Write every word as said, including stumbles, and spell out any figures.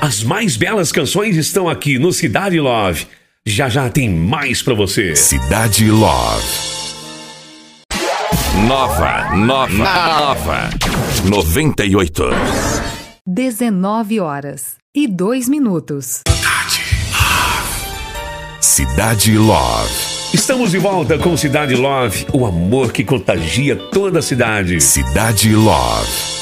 As mais belas canções estão aqui no Cidade Love. Já já tem mais pra você. Cidade Love. Nova, nova, nova. noventa e oito. dezenove horas e dois minutos. Cidade Love. Estamos de volta com Cidade Love, o amor que contagia toda a cidade. Cidade Love.